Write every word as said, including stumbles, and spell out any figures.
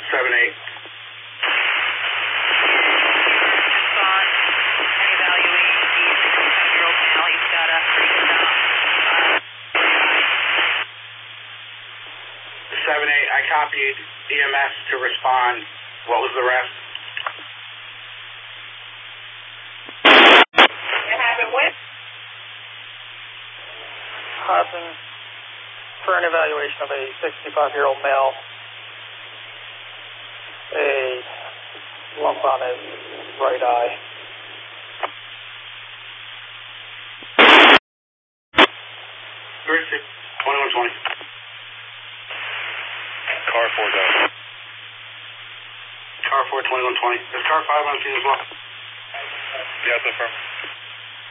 seven eight. Respond and evaluate the sixty-five-year-old male. He's got a pretty good amount of seven eight, I copied E M S to respond. What was the rest? You have it with? Hudson, for an evaluation of a sixty-five-year-old male, a lump on his right eye. three six, twenty-one twenty. Car four down. Car four, twenty-one twenty. Is car five on scene as well? Yeah, that's affirmed.